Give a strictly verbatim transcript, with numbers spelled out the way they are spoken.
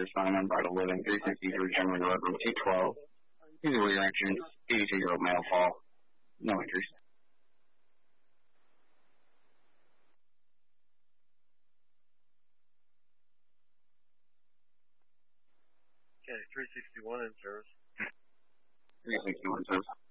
your assignment by the living three sixty-three German Road, room eight twelve. Either way your entrance, eighty-two-year-old male fall. No injuries. Okay, three sixty-one in service. three sixty-one service.